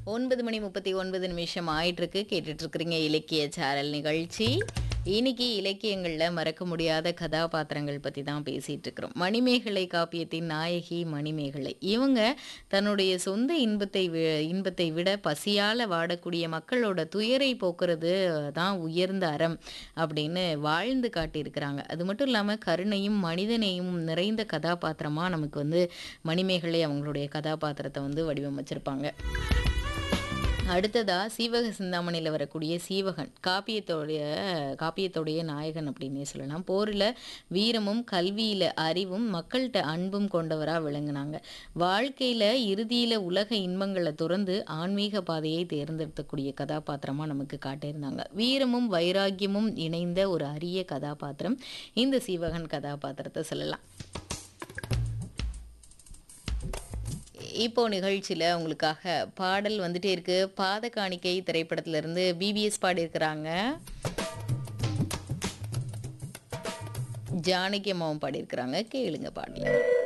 9 மணி 39 நிமிஷம் ஆயிட்டிருக்கு. கேட்டுட்டு இருக்கிறீங்க இலக்கிய சாரல் நிகழ்ச்சி. இன்னைக்கு இலக்கியங்கள்ல மறக்க முடியாத கதாபாத்திரங்கள் பத்தி தான் பேசிட்டு இருக்கிறோம். மணிமேகலை காப்பியத்தின் நாயகி மணிமேகலை. இவங்க தன்னுடைய சொந்த இன்பத்தை விட பசியால வாடக்கூடிய மக்களோட துயரை போக்குறது தான் உயர்ந்த அறம் அப்படின்னு வாழ்ந்து காட்டியிருக்கிறாங்க. அது மட்டும் இல்லாம கருணையும் மனிதனையும் நிறைந்த கதாபாத்திரமா நமக்கு மணிமேகலை அவங்களுடைய கதாபாத்திரத்தை வடிவமைச்சிருப்பாங்க. அடுத்ததா சீவக சிந்தாமணியில வரக்கூடிய சீவகன் காப்பியத்தோடைய நாயகன் அப்படின்னே சொல்லலாம். போரில் வீரமும் கல்வியில அறிவும் மக்கள்கிட்ட அன்பும் கொண்டவரா விளங்குனாங்க. வாழ்க்கையில இறுதியில உலக இன்பங்களை துறந்து ஆன்மீக பாதையை தேர்ந்தெடுக்கக்கூடிய கதாபாத்திரமா நமக்கு காட்டியிருந்தாங்க. வீரமும் வைராக்கியமும் இணைந்த ஒரு அரிய கதாபாத்திரம் இந்த சீவகன் கதாபாத்திரத்தை சொல்லலாம். இப்போ நிகழ்ச்சியில் உங்களுக்காக பாடல் வந்துட்டே இருக்கு. பாத காணிக்கை திரைப்படத்திலிருந்து பிபிஎஸ் பாடியிருக்கிறாங்க. ஜானகி அம்மாவும் பாடியிருக்கிறாங்க. கேளுங்க பாடல.